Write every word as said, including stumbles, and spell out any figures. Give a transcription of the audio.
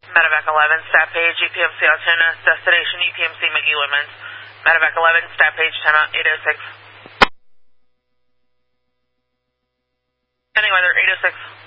Medevac eleven, staff page, E P M C Altoona, destination E P M C McGee Woodlands. Medevac eleven, staff page, ten eight oh six. Pending weather, eight oh six.